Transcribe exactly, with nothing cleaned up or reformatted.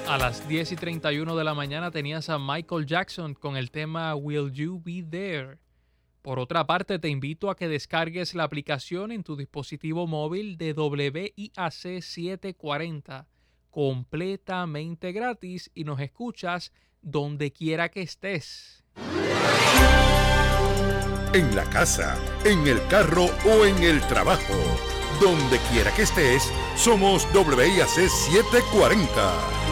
A las diez y treinta y uno de la mañana tenías a Michael Jackson con el tema Will You Be There. Por otra parte, te invito a que descargues la aplicación en tu dispositivo móvil de W I A C setecientos cuarenta completamente gratis y nos escuchas donde quiera que estés. En la casa, en el carro o en el trabajo, donde quiera que estés, somos W I A C setecientos cuarenta.